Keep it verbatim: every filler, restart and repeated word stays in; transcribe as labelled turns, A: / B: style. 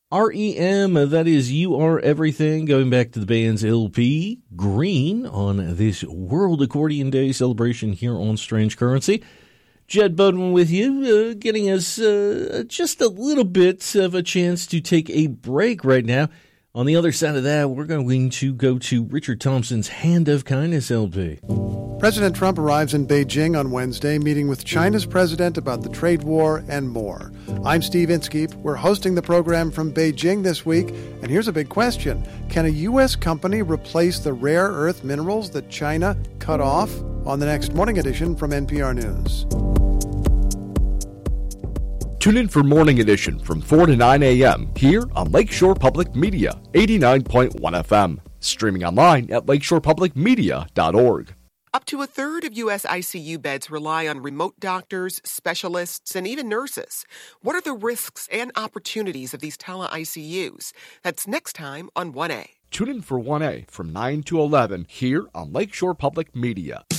A: R E M, that is You Are Everything, going back to the band's L P, Green, on this World Accordion Day celebration here on Strange Currency. Jed Bowden with you, uh, getting us uh, just a little bit of a chance to take a break right now. On the other side of that, we're going to go to Richard Thompson's Hand of Kindness L P.
B: President Trump arrives in Beijing on Wednesday, meeting with China's president about the trade war and more. I'm Steve Inskeep. We're hosting the program from Beijing this week, and here's a big question. Can a U S company replace the rare earth minerals that China cut off? On the next Morning Edition from N P R News.
C: Tune in for Morning Edition from four to nine a.m. here on Lakeshore Public Media, eighty-nine point one F M. Streaming online at lakeshore public media dot org.
D: Up to a third of U S I C U beds rely on remote doctors, specialists, and even nurses. What are the risks and opportunities of these tele-I C Us? That's next time on one A.
C: Tune in for one A from nine to eleven here on Lakeshore Public Media.